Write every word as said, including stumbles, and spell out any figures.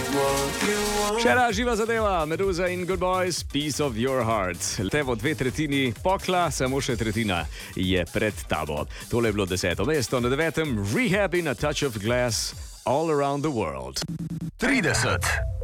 Še ena živa zadeva, Meduza in Good Boys, Piece of Your Heart. Tevo dve tretjini pokla, samo še tretjina je pred tabo. Tole je bilo deseto mesto, na devetem Rehab in A Touch of Glass, All Around the World. trideset.